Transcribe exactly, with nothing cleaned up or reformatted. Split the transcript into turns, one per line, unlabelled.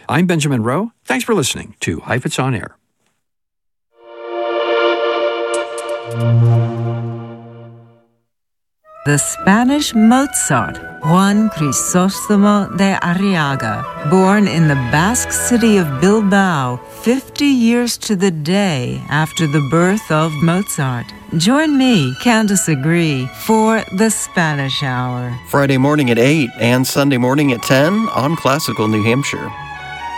I'm Benjamin Rowe. Thanks for listening to Heifetz On Air.
The Spanish Mozart, Juan Crisóstomo de Arriaga, born in the Basque city of Bilbao fifty years to the day after the birth of Mozart. Join me, Candace Agree, for the Spanish Hour.
Friday morning at eight and Sunday morning at ten on Classical New Hampshire.